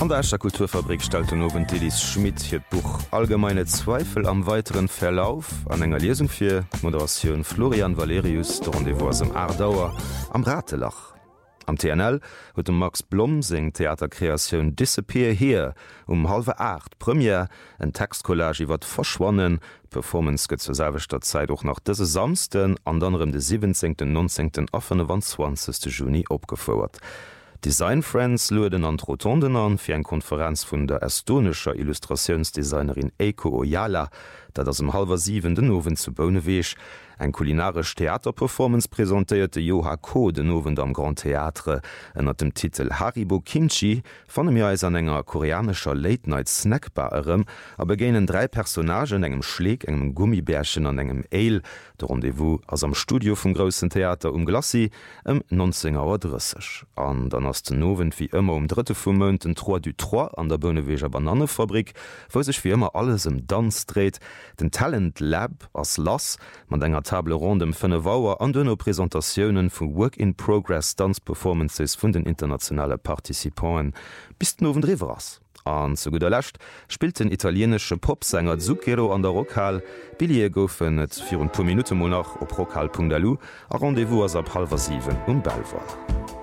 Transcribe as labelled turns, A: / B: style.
A: An der Escher Kulturfabrik stellt den Owen Delis Schmidt hiret Buch Allgemeine Zweifel am weiteren Verlauf an enger Lesung fir Moderation Florian Valerius de Rendezvous am Ardauer am Ratelach. Am TNL huet dem Max Blom seg Theaterkreatioun Disappear Here 7:30 Premier en Textcollage iwwer verschwonnen, Performance gëtt zur selwechter Zeit och nach dëse Samsten, an anderem de 17., 19. a 25. Juni opgefauerert. Design Friends luden an Rotonden an fir en Konferenz vun der estonescher Illustrationsdesignerin Eiko Oyala, dat ass 6:30 den Nowen zu Boune weech, eng kulinarisch Theaterperformance präsentéierte Joha Ko den Nowen am Grand Theatre ënner dem Titel Haribo Kimchi fan dem Jois an enger koreanescher Late-Night-Snackbarem, a begéinen 3 Personagen engem Schleg, engem Gummibärchen an engem Ale, de Rendezvous ass am Studio vum Grossen Theater Glassi 19:30 an dann ass den Nowen wie ëmmer 3. vum Mënt den 3 du 3 an der Bënneweger Bananefabrik, wo sech wie immer alles Danz dreht, den Talent Lab ass Lass, man enger Table rondem 5 Wauer an dënner Präsentatiounen vun Work-in-Progress Dance-Performances vun den internationale Partizipanten bis den Nowen River ass. An zu guter Letzt spielt den italiensche Popsänger Zucchero an der Rockhall, Billie goufen et 4 Minuten Monach op rockhall.lu a Rendezvous ass ab 6:30 Belvoir.